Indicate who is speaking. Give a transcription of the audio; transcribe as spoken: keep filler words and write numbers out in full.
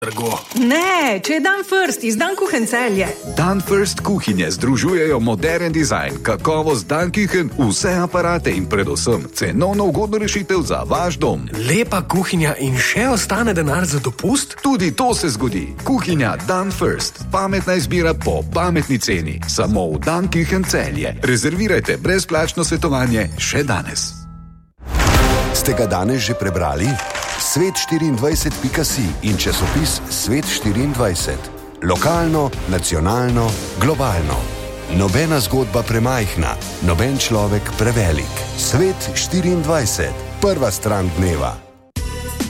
Speaker 1: Ne, če je Dan First iz Dan Kuchen Celje.
Speaker 2: Dan First kuhinje združujejo modern dizajn, kakovost Dan Kuchen, vse aparate in predvsem cenovno ugodno rešitev za vaš dom.
Speaker 3: Lepa kuhinja in še ostane denar za dopust?
Speaker 2: Tudi to se zgodi. Kuhinja Dan First. Pametna izbira po pametni ceni. Samo v Dan Kuchen Celje. Rezervirajte brezplačno svetovanje še danes.
Speaker 4: Ste ga danes že prebrali? svet štiriindvajset pika si in časopis Svet štiriindvajset. Lokalno, nacionalno, globalno. Nobena zgodba premajhna, noben človek prevelik. Svet štiriindvajset. Prva stran dneva.